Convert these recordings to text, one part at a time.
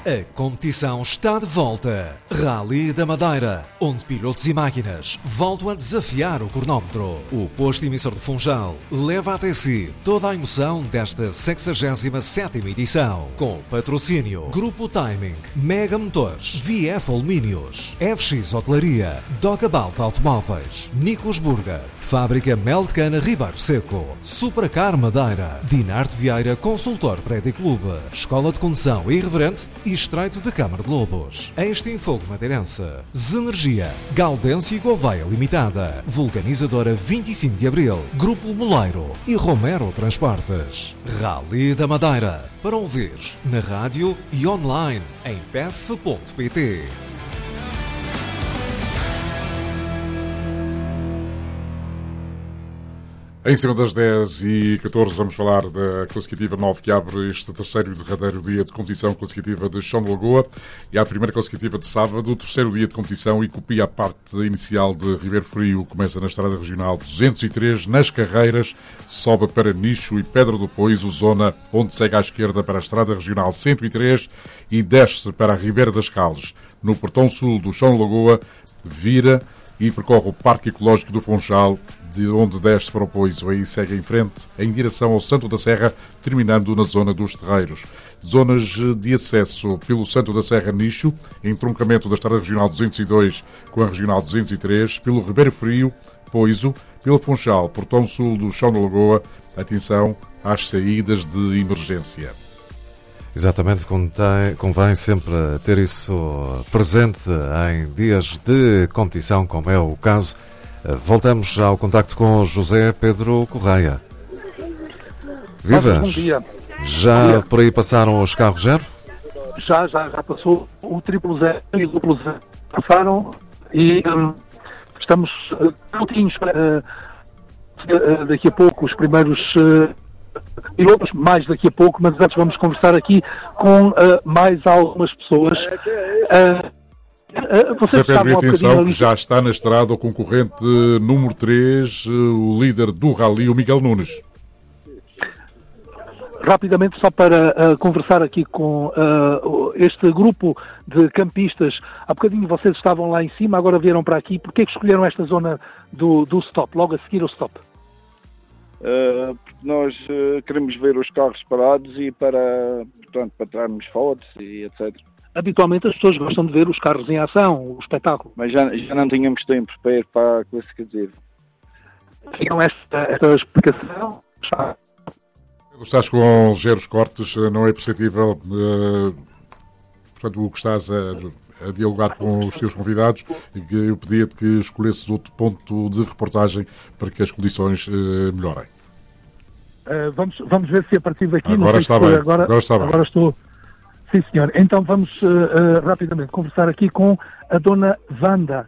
A competição está de volta. Rally da Madeira, onde pilotos e máquinas voltam a desafiar o cronómetro. O posto emissor de Funchal leva até si toda a emoção desta 67ª edição, com patrocínio Grupo Timing, Mega Motores, VF Alumínios, FX Hotelaria, Docabalt Automóveis, Nicos Burger, Fábrica Mel de Cana Ribeiro Seco, Supracar Madeira, Dinarte Vieira Consultor Prédio Clube, Escola de Condução Irreverente e Estreito de Câmara de Lobos. Extinfogo Madeirense, Zenergia, Gaudêncio e Gouveia Limitada, Vulcanizadora 25 de Abril, Grupo Moleiro e Romero Transportes. Rally da Madeira, para ouvir na rádio e online em pef.pt. Em cima das 10h14 vamos falar da classificativa 9 que abre este terceiro e derradeiro dia de competição classificativa de Chão de Lagoa e a primeira classificativa de sábado, o terceiro dia de competição e copia a parte inicial de Ribeiro Frio, começa na Estrada Regional 203, nas Carreiras, sobe para Nicho e Pedra do Poiso, zona onde segue à esquerda para a Estrada Regional 103 e desce para a Ribeira das Cales. No portão sul do Chão de Lagoa, vira e percorre o Parque Ecológico do Funchal, de onde desce para o Poiso, aí segue em frente, em direção ao Santo da Serra, terminando na zona dos Terreiros. Zonas de acesso pelo Santo da Serra Nicho, entroncamento da Estrada Regional 202 com a Regional 203, pelo Ribeiro Frio, Poiso, pelo Funchal, portão sul do Chão da Lagoa, atenção às saídas de emergência. Exatamente, convém sempre ter isso presente em dias de competição, como é o caso. Voltamos ao contacto com José Pedro Correia. Viva! Bom dia. Já por aí passaram os carros zero? Já passou o triplo zero e o duplo zero. Passaram e estamos prontinhos para daqui a pouco os primeiros pilotos, mais daqui a pouco, mas antes vamos conversar aqui com mais algumas pessoas. José Pedro, atenção que já está na estrada o concorrente número 3, o líder do Rally, o Miguel Nunes. Rapidamente, só para conversar aqui com este grupo de campistas. Há bocadinho vocês estavam lá em cima, agora vieram para aqui. Porquê que escolheram esta zona do stop, logo a seguir o stop? Porque nós queremos ver os carros parados e para tirarmos fotos e etc. Habitualmente as pessoas gostam de ver os carros em ação, o espetáculo. Mas já não tínhamos tempo para ir para a classificativa. Tinham esta explicação? Estás com ligeiros cortes, não é perceptível, portanto, o que estás a dialogar com os teus convidados, eu pedia-te que escolhesses outro ponto de reportagem para que as condições melhorem. Vamos ver se a partir daqui... Agora está bem. Agora estou... Sim, senhor. Então vamos rapidamente conversar aqui com a dona Wanda.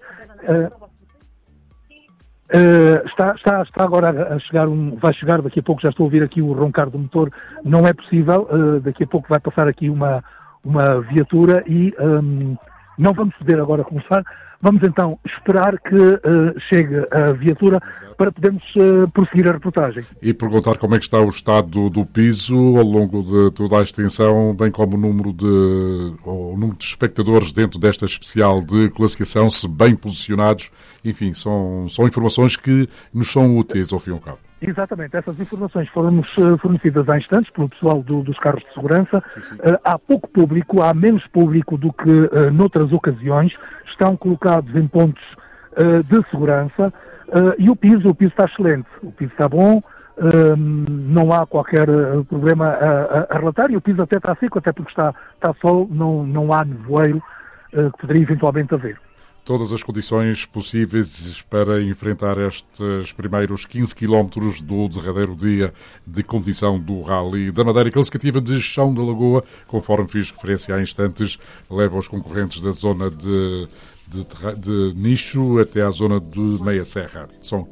Está agora a chegar vai chegar daqui a pouco, já estou a ouvir aqui o roncar do motor, não é possível, daqui a pouco vai passar aqui uma viatura e não vamos poder agora começar. Vamos então esperar que chegue a viatura para podermos prosseguir a reportagem. E perguntar como é que está o estado do piso ao longo de toda a extensão, bem como o número de espectadores dentro desta especial de classificação, se bem posicionados. Enfim, são informações que nos são úteis ao fim e ao cabo. Exatamente, essas informações foram-nos fornecidas há instantes pelo pessoal dos carros de segurança. Sim. Há pouco público, há menos público do que noutras ocasiões, estão colocados em pontos de segurança e o piso está excelente, o piso está bom, não há qualquer problema a relatar e o piso até está seco, até porque está sol, não há nevoeiro que poderia eventualmente haver. Todas as condições possíveis para enfrentar estes primeiros 15 km do derradeiro dia de competição do Rally da Madeira. A classificativa de Chão da Lagoa, conforme fiz referência há instantes, leva os concorrentes da zona de Nicho até à zona de Meia Serra. São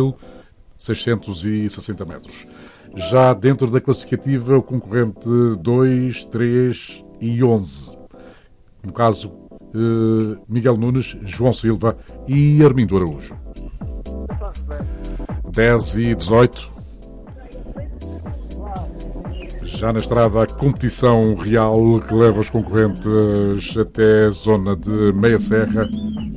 15.660 metros. Já dentro da classificativa, o concorrente 2, 3 e 11. No caso, Miguel Nunes, João Silva e Armindo Araújo. 10 e 18. Já na estrada, a competição real que leva os concorrentes até a zona de Meia Serra.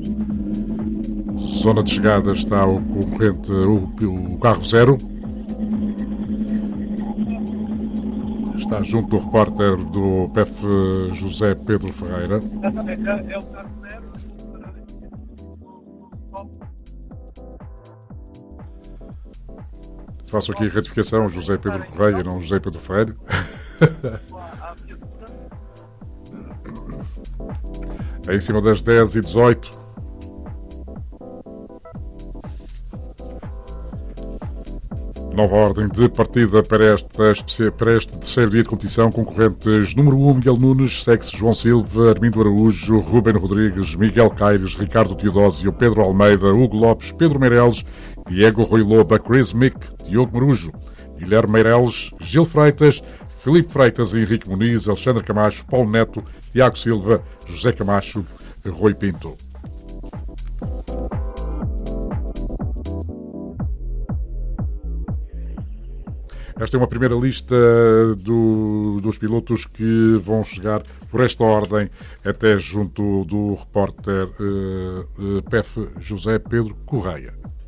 Zona de chegada está o concorrente, o carro 0. Está junto do repórter do PF José Pedro Ferreira. É o carro 0. Faço aqui a retificação, José Pedro Correia, não José Pedro Ferreira. É em cima das 10h18. Nova ordem de partida para este terceiro dia de competição. Concorrentes número 1, Miguel Nunes, segue-se João Silva, Armindo Araújo, Rubén Rodrigues, Miguel Caires, Ricardo Teodósio, Pedro Almeida, Hugo Lopes, Pedro Meireles, Diego Rui Loba, Chris Mick, Diogo Marujo, Guilherme Meireles, Gil Freitas, Filipe Freitas, Henrique Muniz, Alexandre Camacho, Paulo Neto, Tiago Silva, José Camacho, Rui Pinto. Esta é uma primeira lista dos pilotos que vão chegar por esta ordem até junto do repórter PF José Pedro Correia.